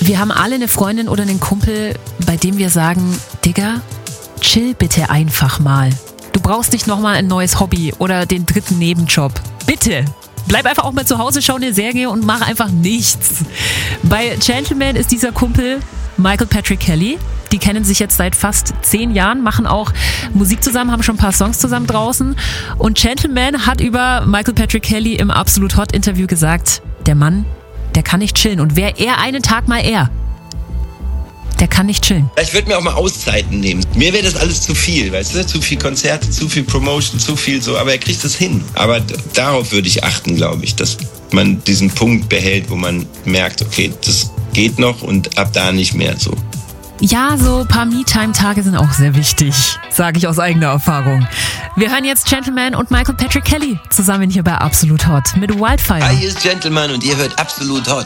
Wir haben alle eine Freundin oder einen Kumpel, bei dem wir sagen, Digga, chill bitte einfach mal. Du brauchst nicht nochmal ein neues Hobby oder den dritten Nebenjob. Bitte. Bleib einfach auch mal zu Hause, schau eine Serie und mach einfach nichts. Bei Gentleman ist dieser Kumpel Michael Patrick Kelly. Die kennen sich jetzt seit fast 10 Jahren, machen auch Musik zusammen, haben schon ein paar Songs zusammen draußen. Und Gentleman hat über Michael Patrick Kelly im Absolut Hot Interview gesagt, der Mann, der kann nicht chillen. Und wäre er einen Tag mal er, der kann nicht chillen. Ich würde mir auch mal Auszeiten nehmen. Mir wäre das alles zu viel, weißt du? Zu viel Konzerte, zu viel Promotion, zu viel so. Aber er kriegt das hin. Aber darauf würde ich achten, glaube ich, dass man diesen Punkt behält, wo man merkt, okay, das geht noch und ab da nicht mehr so. Ja, so ein paar Me-Time-Tage sind auch sehr wichtig, sage ich aus eigener Erfahrung. Wir hören jetzt Gentleman und Michael Patrick Kelly zusammen hier bei Absolut Hot mit Wildfire. Hi, hier ist Gentleman und ihr hört Absolut Hot.